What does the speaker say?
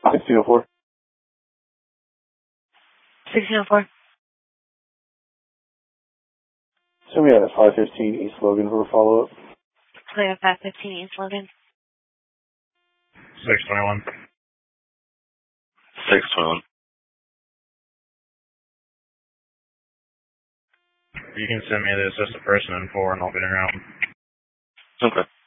1604. 1604. So we had a 515 East Logan for a follow-up. Clear 515 East Logan. 621. 621. You can send me the assistant person in 4 and I'll get around. Okay.